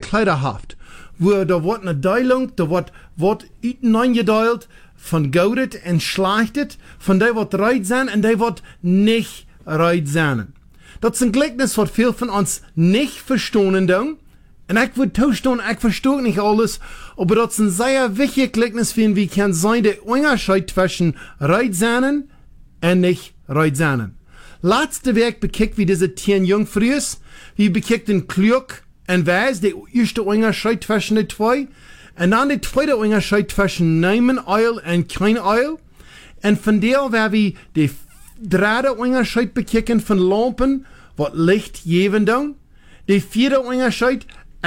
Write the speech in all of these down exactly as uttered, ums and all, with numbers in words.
Kleiderhaft, wo da wird eine Deilung, da wird, wird hineingedeilt, von Goudet en schlachtet, von der wird reit sein und der wird nicht reit sein. Das ist ein Gleichnis, was viel von uns nicht verstehen dann. Und ich würde tauschen, ich verstehe nicht alles, aber das ist ein sehr wichtiges Gleichnis für ihn, wie kann sein, der Unterschied zwischen reit sein und nicht reit sein. Letzte Weg bekickt, wie diese Tieren Jungfrüh ist, wie bekickt den Klug und Weiß, der erste Unterschied zwischen den zwei. Und dann der zweite Unterschied zwischen Nehmen Eil und kein Eil. Und von der werden wir die dritte Unterschied bekicken von Lampen, was Licht geben dann. Der vierte Unterschied,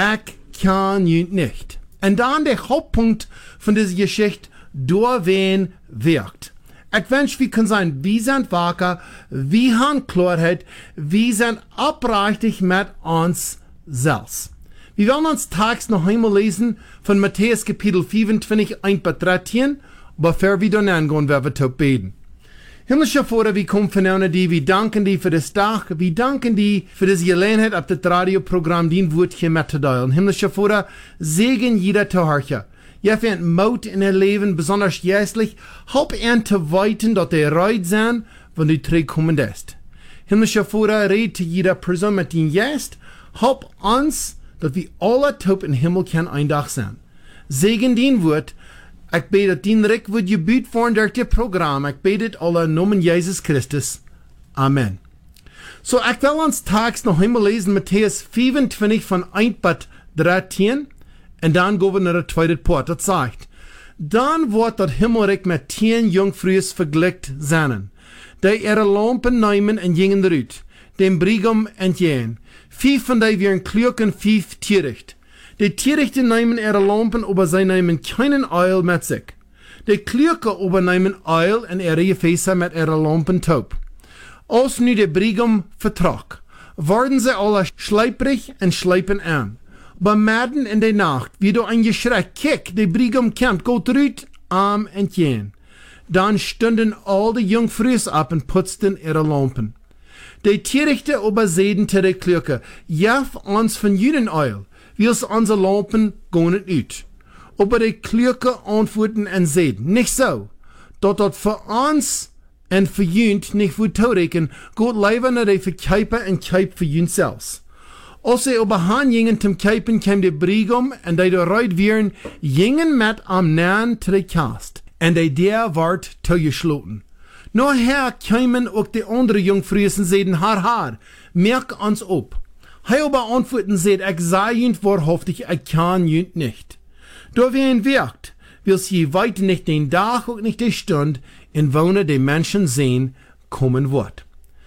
ich kann nicht. Und dann der Hauptpunkt von dieser Geschichte, durch wen wirkt. Ich wünsche, wir können sein, wir sind wacker, wir haben Klarheit, wir sind aufrichtig mit uns selbst. Wir werden uns tags noch einmal lesen von Matthäus Kapitel fünfundzwanzig, eins bis dreizehn, bevor wir dann angehen, werden wir tot beten. Himmlischer Vater, wir kommen von dir, wir danken dir für das Tag, wir danken dir für das Gelegenheit, auf das Radioprogramm, dein Wort hier mitzuteilen. Himmlischer Vater, segen jeder Zuhörer. Ja, für ein Mut in ihr Leben, besonders jährlich, help ihn zu weiten, dass er reit sein, wenn du zurückkommen lässt. Himmlischer Vater, red zu jeder Person mit dem Geist, help uns, dass wir alle taub im Himmel können ein Tag sein. Segen dein Wort. Ich bete, dass dein Reich wird gebüht worden durch das Programm. Ich bete alle im Namen Jesus Christus. Amen. So, ich will uns tags noch einmal lesen, Matthäus fünfundzwanzig von eins bis dreizehn. Und dann gehen wir nach der zweiten Part. Das sagt, dann wird das Himmelreich mit zehn Jungfrüs vergleicht sein, die ihre Lampen nehmen und gingen rüt, dem Brigam entgehen. Fünf von denen wären klug und fünf töricht. Die Törichten nehmen ihre Lampen, aber sie nehmen keinen Öl mit sich. Die Kluge aber nehmen Öl und ihre Gefäße mit ihren Lampen taub. Als nu der Brigam vertrag, werden sie alle schleiprig und schleipen an. Aber mitten in der Nacht, wie du ein Geschrei, kick, der Brigam kommt, geht rüt, arm entgehen. Dann stünden all die Jungfrüs ab und putzten ihre Lampen. Die Törichte aber sehen zu der Kluge, jaff uns von jenen Öl, wils unsere Lampen gehen nicht ut. Aber die Kluge antworten und sehen, nicht so, dass das für uns und für jünt nicht wird taurecken, geht lieber nach die Verkäuper und Käup für jünt selbst. Als sie aber hingingen zum Käupen, kam der Brigam und die da reit wären, gingen mit am Nahen zu der Kast, und die der ward zugeschlossen. Nachher kamen auch die anderen Jungfrüs und sagten, har, har, merk uns ob. Hij aber antworten seht, ich sei jünt wahrhaftig, ich kann jünt nicht. Da wie ein wirkt, will sie weit nicht den Tag und nicht die Stund, in wohne die Menschen sehen, kommen wird.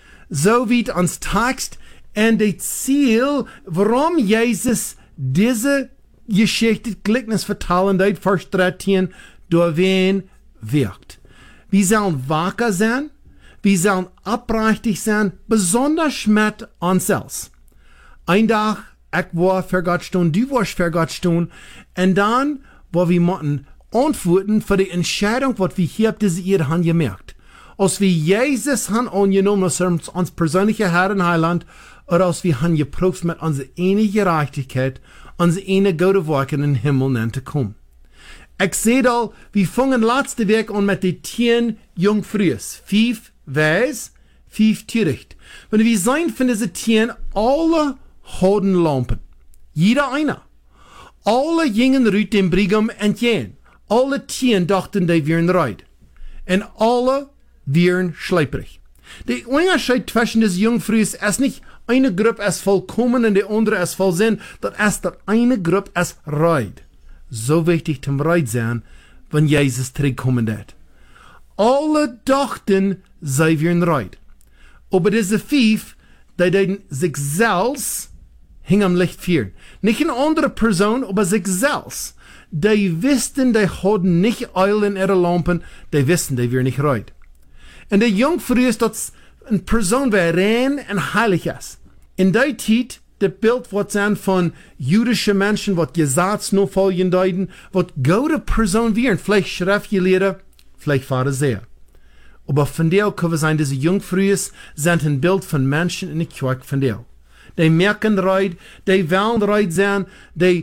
So wie uns Text und das Ziel, warum Jesus diese Geschichte, Gleichnis vertellen, die Vers dreizehn, da wen wirkt. Wir sollen wacker sein, wir sollen aufrichtig sein, besonders mit uns selbst. Ein Tag, ich war für Gott stehen, du warst für Gott stehen, und dann, wo wir müssen antworten für die Entscheidung, was wir hier auf diese Erde haben gemerkt. Als wir Jesus haben angenommen, als uns persönliche Herr und Heiland, oder als wir haben geprüft mit unserer eine Gerechtigkeit, unsere eine gute Werke in den Himmel zu kommen. Ich sehe da, wir fangen letzte Woche an mit den zehn Jungfrüs. Fünf Weiß, fünf töricht. Wenn wir sehen von diesen zehn, alle hatten Lampen. Jeder einer. Alle gingen rüt dem Brigam entgegen. Alle zehn dachten, die wären reit. Und alle wären schleiprig. Der Unterschied zwischen diesen Jungfrüs ist nicht, eine Gruppe ist vollkommen und die andere ist voll Sinn. Das ist, dass eine Gruppe ist reit. So wichtig zum Reit sein, wenn Jesus zurückkommen wird. Alle dachten, sie wären reit. Aber diese fünf, die den sich selbst hing am Licht führen. Nicht eine andere Person, aber sich selbst. Die wussten, die hatten nicht Öl in ihre Lampen, die wussten, die wären nicht reit. Und der Jungfrüh ist, dass eine Person, die rein und heilig ist. In der Zeit, das Bild wird sein von jüdischen Menschen, was Gesetz nur folgen deuten, was gute Person wären, vielleicht Schriftgelehrte, vielleicht Pharisäer. Aber von der können wir sein, diese Jungfrüs sind ein Bild von Menschen in der Kirche von der. Die merken reit, die wollen reit sein, die